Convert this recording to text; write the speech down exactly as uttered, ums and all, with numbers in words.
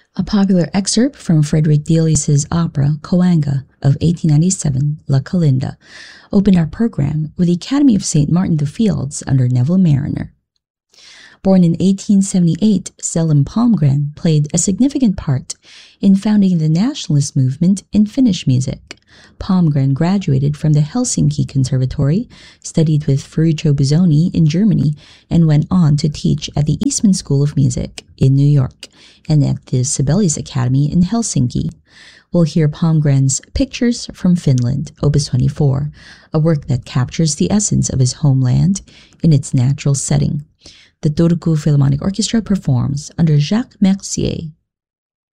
A popular excerpt from Frederick Delius's opera Coanga of eighteen ninety-seven, La Calinda, opened our program with the Academy of Saint Martin de Fields under Neville Marriner. Born in eighteen seventy-eight, Selim Palmgren played a significant part in founding the nationalist movement in Finnish music. Palmgren graduated from the Helsinki Conservatory, studied with Ferruccio Busoni in Germany, and went on to teach at the Eastman School of Music in New York and at the Sibelius Academy in Helsinki. We'll hear Palmgren's Pictures from Finland, Opus twenty-four, a work that captures the essence of his homeland in its natural setting. The Turku Philharmonic Orchestra performs under Jacques Mercier.